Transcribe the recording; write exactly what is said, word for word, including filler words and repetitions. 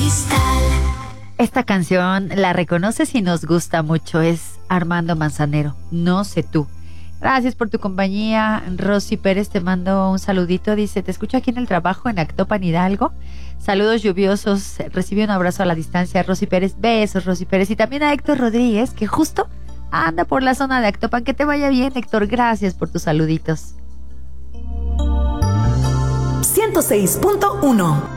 Esta canción la reconoces y nos gusta mucho. Es Armando Manzanero, No sé tú. Gracias por tu compañía. Rosy Pérez te mando un saludito. Dice, te escucho aquí en el trabajo en Actopan, Hidalgo. Saludos lluviosos. Recibe un abrazo a la distancia. Rosy Pérez, besos Rosy Pérez. Y también a Héctor Rodríguez, que justo anda por la zona de Actopan. Que te vaya bien, Héctor. Gracias por tus saluditos. ciento seis punto uno